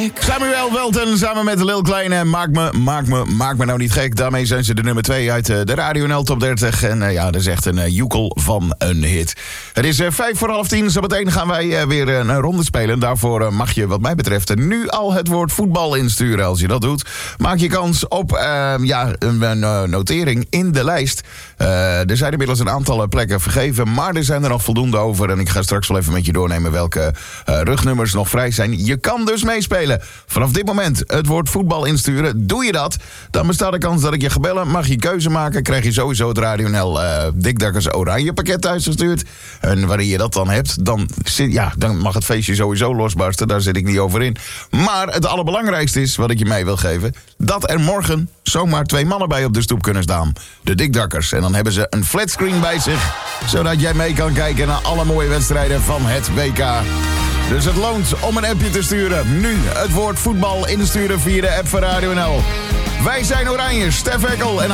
Samuel Welten samen met Lil Kleine. Maak me nou niet gek. Daarmee zijn ze de nummer 2 uit de Radio NL Top 30. En dat is echt een joekel van een hit. Het is 10:05. Zometeen gaan wij weer een ronde spelen. Daarvoor mag je wat mij betreft nu al het woord voetbal insturen. Als je dat doet, maak je kans op een notering in de lijst. Er zijn inmiddels een aantal plekken vergeven, maar er zijn er nog voldoende over. En ik ga straks wel even met je doornemen welke rugnummers nog vrij zijn. Je kan dus meespelen. Vanaf dit moment het woord voetbal insturen. Doe je dat, dan bestaat de kans dat ik je ga bellen. Mag je keuze maken, krijg je sowieso het Radio NL Dikdakkers Oranje pakket thuisgestuurd. En wanneer je dat dan hebt, dan mag het feestje sowieso losbarsten. Daar zit ik niet over in. Maar het allerbelangrijkste is, wat ik je mee wil geven, dat er morgen zomaar 2 mannen bij op de stoep kunnen staan. De Dikdakkers. En dan hebben ze een flatscreen bij zich, zodat jij mee kan kijken naar alle mooie wedstrijden van het WK. Dus het loont om een appje te sturen. Nu het woord voetbal insturen via de app van Radio NL. Wij zijn Oranje, Stef Ekkel en